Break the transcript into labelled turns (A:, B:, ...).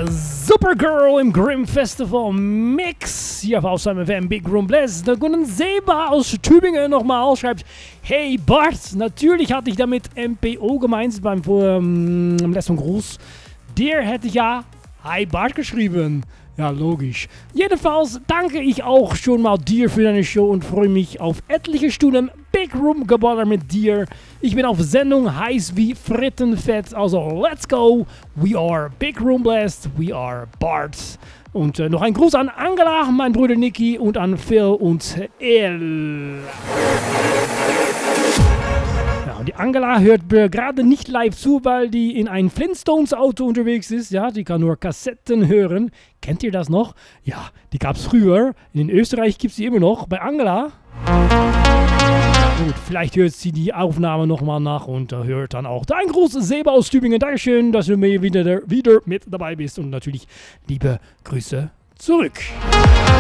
A: Supergirl im Grimm Festival Mix. Hier auf Außerdem FM Big Room Bless. Der Gunnar Seba aus Tübingen nochmal schreibt: Hey Bart, natürlich hatte ich damit MPO gemeint beim letzten Gruß. Der hätte ja Hi Bart geschrieben. Ja, logisch. Jedenfalls danke ich auch schon mal dir für deine Show und freue mich auf etliche Stunden Big Room Geballer mit dir. Ich bin auf Sendung, heiß wie Frittenfett. Also, let's go. We are Big Room Blast. We are Bart. Und noch ein Gruß an Angela, mein Bruder Niki und an Phil und El. Ja, und die Angela hört gerade nicht live zu, weil die in ein Flintstones-Auto unterwegs ist. Ja, die kann nur Kassetten hören. Kennt ihr das noch? Ja, die gab es früher. In Österreich gibt es die immer noch. Bei Angela. Gut, vielleicht hört sie die Aufnahme nochmal nach und hört dann auch dein großes Seba aus Tübingen. Dankeschön, dass du mir wieder mit dabei bist und natürlich liebe Grüße zurück.